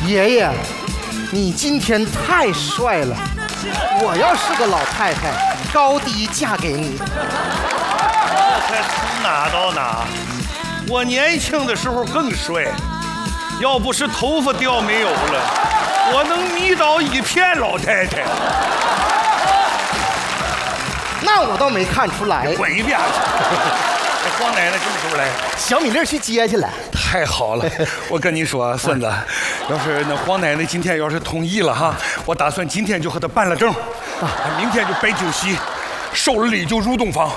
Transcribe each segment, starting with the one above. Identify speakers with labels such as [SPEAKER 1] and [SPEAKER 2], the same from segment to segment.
[SPEAKER 1] 爷爷，你今天太帅了，我要是个老太太，高低嫁给你。
[SPEAKER 2] 这才从哪到哪？我年轻的时候更帅，要不是头发掉没有了，我能迷倒一片老太太。
[SPEAKER 1] 那我倒没看出来。
[SPEAKER 2] 滚一边去！黄奶奶什么时候来？
[SPEAKER 1] 小米粒去接去了。
[SPEAKER 2] 太好了，我跟你说，孙子，要是那黄奶奶今天要是同意了哈，我打算今天就和她办了证，明天就摆酒席，收了礼就入洞房。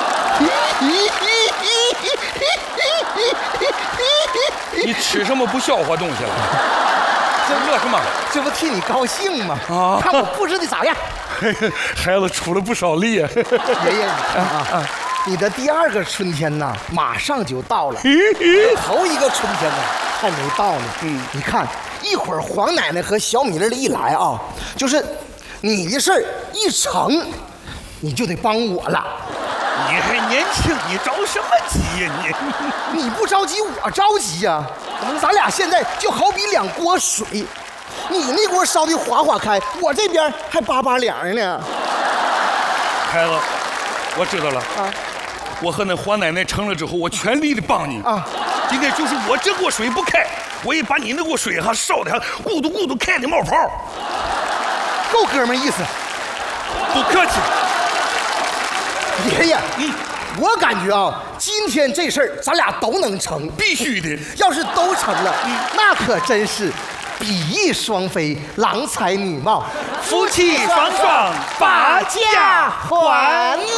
[SPEAKER 2] 你吃什么不消化东西了？这乐什么？
[SPEAKER 1] 这不替你高兴吗？
[SPEAKER 2] 啊！
[SPEAKER 1] 看我布置的咋样？
[SPEAKER 2] 孩子出了不少力啊！
[SPEAKER 1] 爷爷，你看啊，你的第二个春天呐，马上就到了。头一个春天呢，还没到呢。你看，一会儿黄奶奶和小米粒的一来啊，就是你的事儿一成，你就得帮我了。
[SPEAKER 2] 你还年轻，你着什么急呀
[SPEAKER 1] 你不着急，我着急呀。咱俩现在就好比两锅水，你那锅烧的哗哗开，我这边还巴巴凉呢。
[SPEAKER 2] 孩子，我知道了啊。我和那黄奶奶成了之后，我全力的帮你啊。今天就是我这锅水不开，我也把你那锅水哈烧的还咕嘟咕嘟开的冒泡。
[SPEAKER 1] 够哥们意思。
[SPEAKER 2] 不客气。
[SPEAKER 1] 爷爷，我感觉啊，今天这事儿咱俩都能成，
[SPEAKER 2] 必须的。
[SPEAKER 1] 要是都成了，那可真是比翼双飞，郎才女貌，
[SPEAKER 2] 夫妻双双把家还。
[SPEAKER 3] 王爷，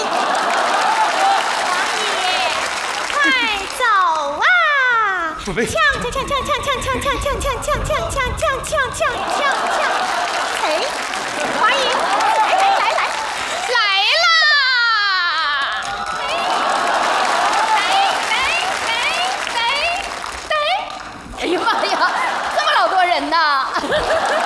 [SPEAKER 3] 快走啊！
[SPEAKER 2] 准备。
[SPEAKER 3] 锵锵锵锵锵锵锵锵锵锵锵锵锵锵锵锵锵锵。